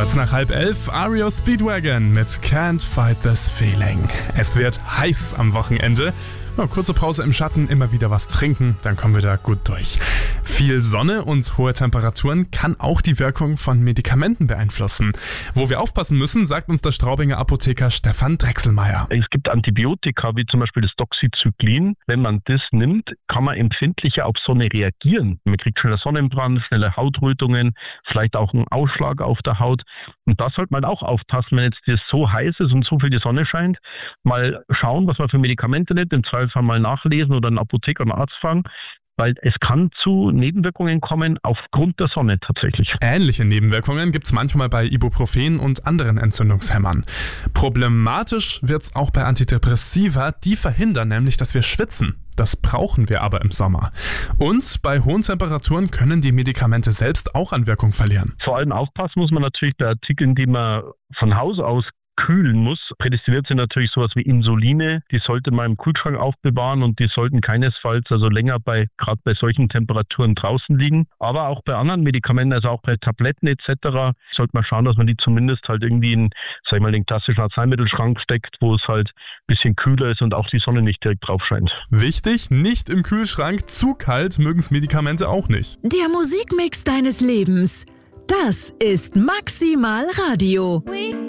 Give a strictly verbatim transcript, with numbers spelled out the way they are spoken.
Kurz nach halb elf, R E O Speedwagon mit Can't Fight This Feeling. Es wird heiß am Wochenende. Ja, kurze Pause im Schatten, immer wieder was trinken, dann kommen wir da gut durch. Viel Sonne und hohe Temperaturen kann auch die Wirkung von Medikamenten beeinflussen. Wo wir aufpassen müssen, sagt uns der Straubinger Apotheker Stefan Drechselmeier. Es gibt Antibiotika, wie zum Beispiel das Doxycyclin. Wenn man das nimmt, kann man empfindlicher auf Sonne reagieren. Man kriegt schneller Sonnenbrand, schnelle Hautrötungen, vielleicht auch einen Ausschlag auf der Haut. Und da sollte man auch aufpassen, wenn jetzt das so heiß ist und so viel die Sonne scheint, mal schauen, was man für Medikamente nimmt, im Zweifelsfall mal nachlesen oder einen Apotheker oder einen Arzt fragen, weil es kann zu Nebenwirkungen kommen aufgrund der Sonne tatsächlich. Ähnliche Nebenwirkungen gibt es manchmal bei Ibuprofen und anderen Entzündungshemmern. Problematisch wird es auch bei Antidepressiva, die verhindern nämlich, dass wir schwitzen. Das brauchen wir aber im Sommer. Und bei hohen Temperaturen können die Medikamente selbst auch an Wirkung verlieren. Vor allem aufpassen muss man natürlich bei Artikeln, die man von Haus aus kühlen muss. Prädestiniert sind natürlich sowas wie Insuline. Die sollte man im Kühlschrank aufbewahren und die sollten keinesfalls also länger bei gerade bei solchen Temperaturen draußen liegen. Aber auch bei anderen Medikamenten, also auch bei Tabletten et cetera, sollte man schauen, dass man die zumindest halt irgendwie in, sag ich mal, den klassischen Arzneimittelschrank steckt, wo es halt ein bisschen kühler ist und auch die Sonne nicht direkt drauf scheint. Wichtig, nicht im Kühlschrank. Zu kalt mögen es Medikamente auch nicht. Der Musikmix deines Lebens. Das ist Maximal Radio.